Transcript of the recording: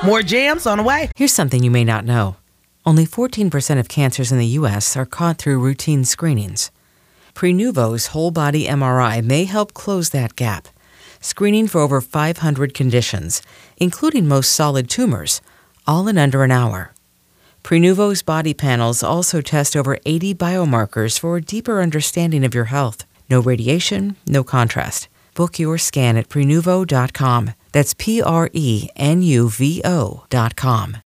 More jams on the way. Here's something you may not know. Only 14% of cancers in the U.S. are caught through routine screenings. Prenuvo's whole-body MRI may help close that gap, screening for over 500 conditions, including most solid tumors, all in under an hour. Prenuvo's body panels also test over 80 biomarkers for a deeper understanding of your health. No radiation, no contrast. Book your scan at Prenuvo.com. That's Prenuvo.com.